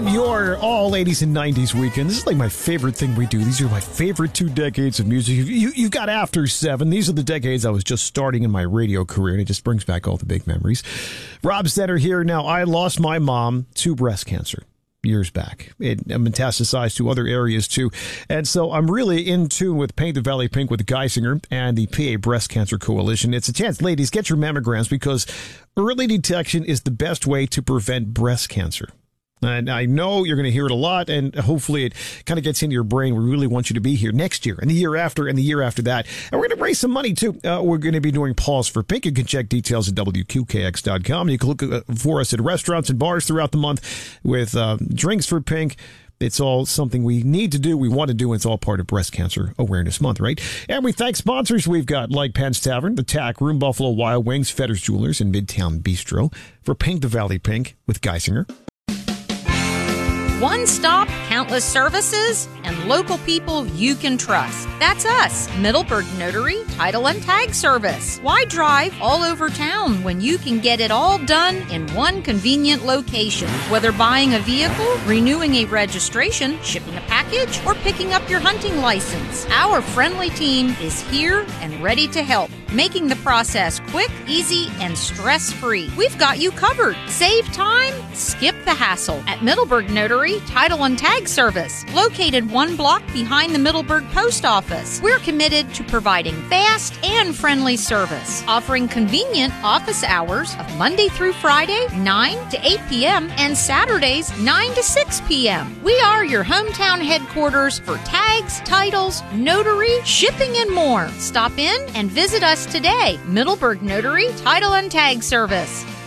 your all 80s and 90s weekend. This is like my favorite thing we do. These are my favorite 2 decades of music. You've got After 7. These are the decades I was just starting in my radio career, and it just brings back all the big memories. Rob Zetter here. Now, I lost my mom to breast cancer years back. It metastasized to other areas too. And so I'm really in tune with Paint the Valley Pink with Geisinger and the PA Breast Cancer Coalition. It's a chance, ladies, get your mammograms because early detection is the best way to prevent breast cancer. And I know you're going to hear it a lot, and hopefully it kind of gets into your brain. We really want you to be here next year and the year after and the year after that. And we're going to raise some money, too. We're going to be doing Pause for Pink. You can check details at WQKX.com. You can look for us at restaurants and bars throughout the month with drinks for Pink. It's all something we need to do, we want to do, and it's all part of Breast Cancer Awareness Month, right? And we thank sponsors we've got, like Penn's Tavern, The Tack Room, Buffalo Wild Wings, Fetters Jewelers, and Midtown Bistro for Paint the Valley Pink with Geisinger. One stop, countless services, and local people you can trust. That's us, Middleburg Notary, Title and Tag Service. Why drive all over town when you can get it all done in one convenient location? Whether buying a vehicle, renewing a registration, shipping a package, or picking up your hunting license, our friendly team is here and ready to help, making the process quick, easy, and stress-free. We've got you covered. Save time, skip the hassle at Middleburg Notary, Title and Tag Service, located 1 block behind the Middleburg Post Office. We're committed to providing fast and friendly service, offering convenient office hours of Monday through Friday, 9 to 8 p.m., and Saturdays, 9 to 6 p.m. We are your hometown headquarters for tags, titles, notary, shipping, and more. Stop in and visit us today. Middleburg Notary, Title and Tag Service.